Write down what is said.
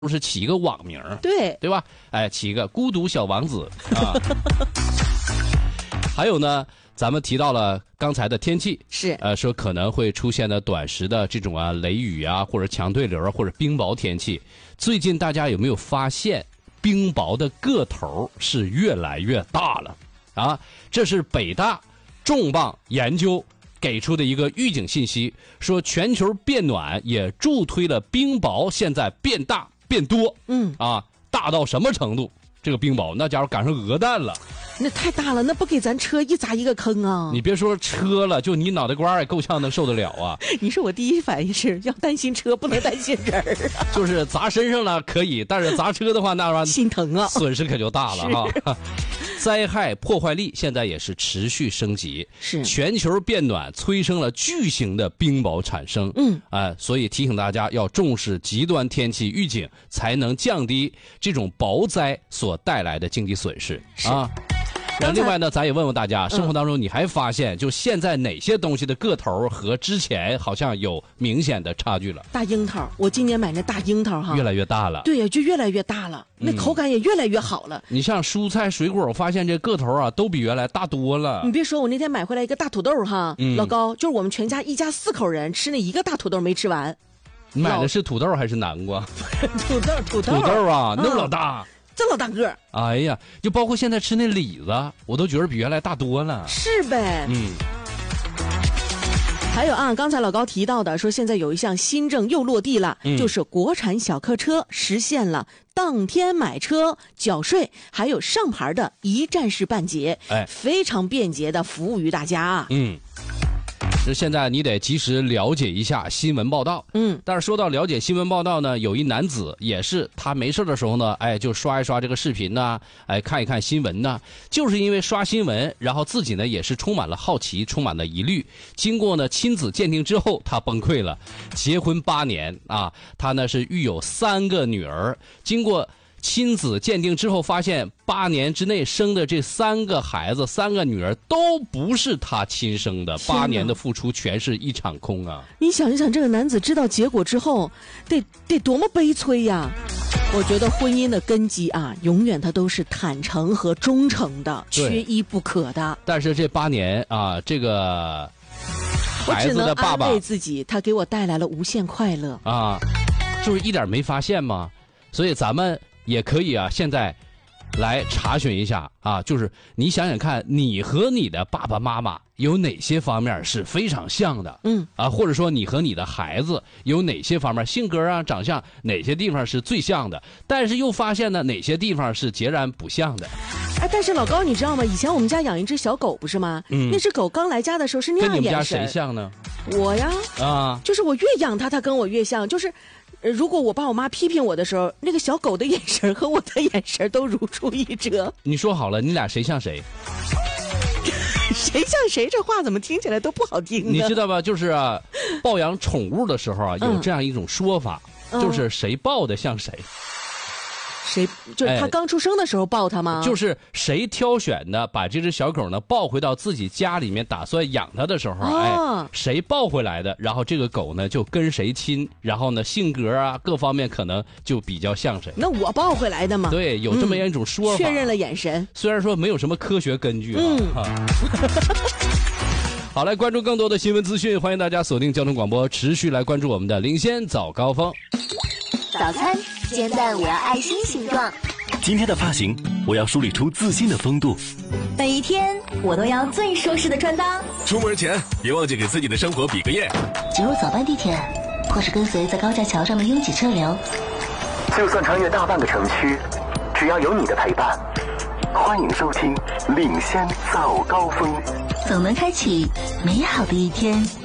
不是起一个网名，对吧？哎，起一个孤独小王子啊。还有呢，咱们提到了刚才的天气， 是说可能会出现的短时的这种雷雨啊，或者强对流或者冰雹天气。最近大家有没有发现，冰雹的个头是越来越大了啊？这是北大重磅研究给出的一个预警信息，说全球变暖也助推了冰雹现在变大变多。大到什么程度？这个冰雹那家伙赶上鹅蛋了， 那太大了，那不给咱车一砸一个坑啊！ 你别说车了，就你脑袋瓜也够呛能受得了啊！ 你说我第一反应是要担心车，不能担心人儿啊。 就是砸身上了可以，但是砸车的话，那玩意儿心疼啊， 损失可就大了哈。灾害破坏力现在也是持续升级， 是全球变暖催生了巨型的冰雹产生。所以提醒大家要重视极端天气预警，才能降低这种雹灾所带来的经济损失啊。另外呢，咱也问问大家，生活当中你还发现，就现在哪些东西的个头和之前好像有明显的差距了？ 大樱桃，我今年买那大樱桃哈， 越来越大了。 对呀，就越来越大了，那口感也越来越好了。 你像蔬菜水果，我发现这个头啊都比原来大多了。 你别说，我那天买回来一个大土豆哈，老高，就是我们全家一家4口人吃那一个大土豆没吃完。 你买的是土豆还是南瓜？ 土豆啊，那么老大。 这老大个， 哎呀，就包括现在吃那李子，我都觉得比原来大多了。 是呗，还有啊，刚才老高提到的，说现在有一项新政又落地了，就是国产小客车实现了当天买车、缴税，还有上牌的一站式办结，非常便捷的服务于大家啊。 这现在你得及时了解一下新闻报道。但是说到了解新闻报道呢，有一男子也是他没事的时候呢，就刷一刷这个视频呢，看一看新闻呢，就是因为刷新闻，然后自己呢也是充满了好奇，充满了疑虑。经过呢亲子鉴定之后，他崩溃了。结婚8年啊，他呢是育有3个女儿，经过亲子鉴定之后，发现8年之内生的这3个孩子，3个女儿都不是他亲生的，8年的付出全是一场空啊！ 你想一想，这个男子知道结果之后，得多么悲催呀！我觉得婚姻的根基啊，永远它都是坦诚和忠诚的，缺一不可的。 但是这8年啊，这个孩子的爸爸， 我只能安慰自己，他给我带来了无限快乐啊，就是一点没发现吗？所以咱们也可以啊，现在来查询一下啊，就是你想想看，你和你的爸爸妈妈有哪些方面是非常像的？或者说你和你的孩子有哪些方面性格啊、长相哪些地方是最像的？但是又发现呢，哪些地方是截然不像的？ 但是老高，你知道吗？以前我们家养一只小狗，不是吗？那只狗刚来家的时候是那样眼神。跟你们家谁像呢？ 我呀，就是我越养它，它跟我越像，就是。如果我爸我妈批评我的时候，那个小狗的眼神和我的眼神都如出一辙。 你说好了，你俩谁像谁？ 谁像谁？这话怎么听起来都不好听呢？ 你知道吧？就是抱养宠物的时候啊，有这样一种说法，就是谁抱的像谁。 谁就是他刚出生的时候抱他吗？ 就是谁挑选的把这只小狗呢抱回到自己家里面，打算养它的时候，谁抱回来的，然后这个狗呢就跟谁亲，然后呢性格啊各方面可能就比较像谁。 那我抱回来的嘛？ 对，有这么样一种说法。 确认了眼神， 虽然说没有什么科学根据啊。好，来关注更多的新闻资讯，欢迎大家锁定交通广播，持续来关注我们的领先早高峰。 早餐煎蛋我要爱心形状， 今天的发型我要梳理出自信的风度， 每一天我都要最舒适的穿搭， 出门前别忘记给自己的生活比个耶。 挤入早班地铁，或是跟随在高架桥上的拥挤车流， 就算穿越大半个城区，只要有你的陪伴。欢迎收听领先早高峰， 总能开启美好的一天。